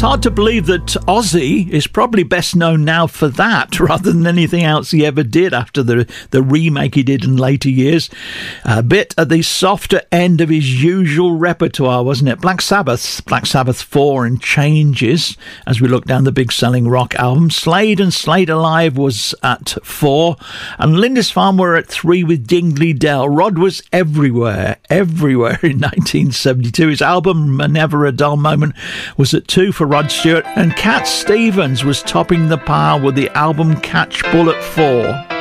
hard to believe that Ozzy is probably best known now for that rather than anything else he ever did after the remake he did in later years. A bit at the softer end of his usual repertoire, wasn't it? Black Sabbath 4 and Changes, as we look down the big selling rock album. Slade and Slade Alive was at 4, and Lindisfarne were at 3 with Dingley Dell. Rod was everywhere in 1972. His album Never a Dull Moment was at 2 for Rod Stewart, and Cat Stevens was topping the pile with the album Catch Bull at 4.